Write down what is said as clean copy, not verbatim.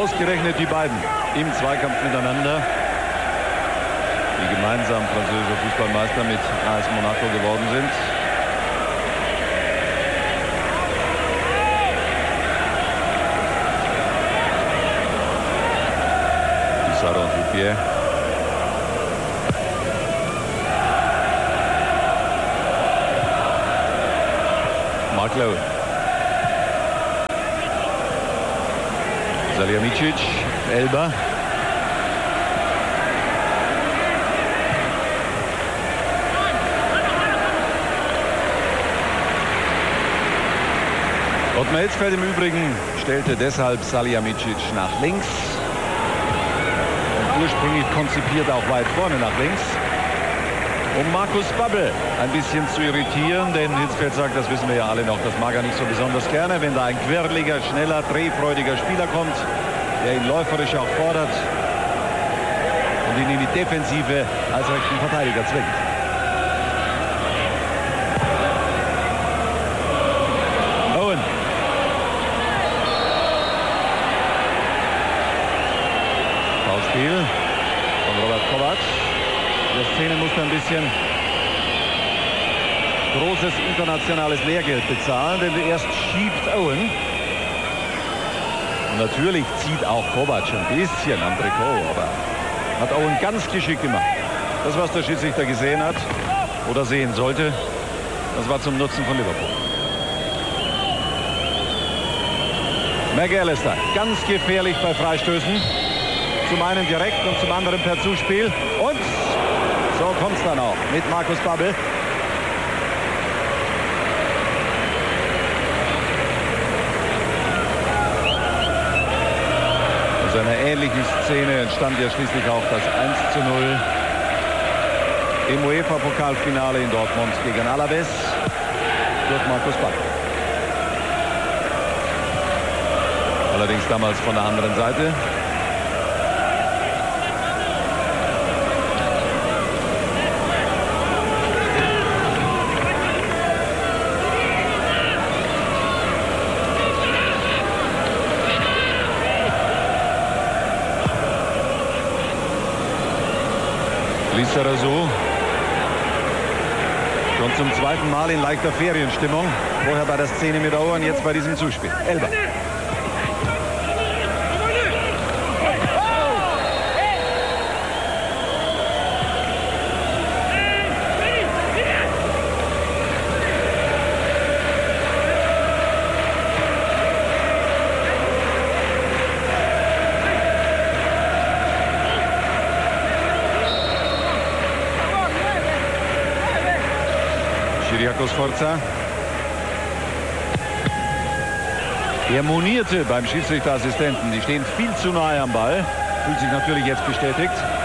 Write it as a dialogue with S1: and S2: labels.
S1: Ausgerechnet die beiden im Zweikampf miteinander, die gemeinsam französischer Fußballmeister mit AS Monaco geworden sind. Pizarro und Dupier. Mark Lowe. Salihamidzic, Elba. Ottmar Hitzfeld im Übrigen stellte deshalb Salihamidzic nach links. Und ursprünglich konzipiert auch weit vorne nach links, um Markus Babbel ein bisschen zu irritieren, denn Hitzfeld sagt, das wissen wir ja alle noch, das mag er nicht so besonders gerne, wenn da ein quirliger, schneller, drehfreudiger Spieler kommt, der ihn läuferisch auch fordert und ihn in die Defensive als rechten Verteidiger zwingt. Owen. Foulspiel von Robert Kovac. Der Szene musste ein bisschen großes internationales Lehrgeld bezahlen, denn erst schiebt Owen. Und natürlich zieht auch Kovac ein bisschen am Trikot, aber hat Owen ganz geschickt gemacht. Das, was der Schiedsrichter gesehen hat oder sehen sollte, das war zum Nutzen von Liverpool. McAllister, ganz gefährlich bei Freistößen. Zum einen direkt und zum anderen per Zuspiel. Und so kommt es dann auch mit Markus Babbel. Aus einer ähnlichen Szene entstand ja schließlich auch das 1:0 im UEFA-Pokalfinale in Dortmund gegen Alaves durch Markus Babbel. Allerdings damals von der anderen Seite. Lizarazu schon zum zweiten Mal in leichter Ferienstimmung. Vorher bei der Szene mit Owen, jetzt bei diesem Zuspiel. Elba. Kyriakos Forza. Er monierte beim Schiedsrichterassistenten. Die stehen viel zu nahe am Ball. Fühlt sich natürlich jetzt bestätigt.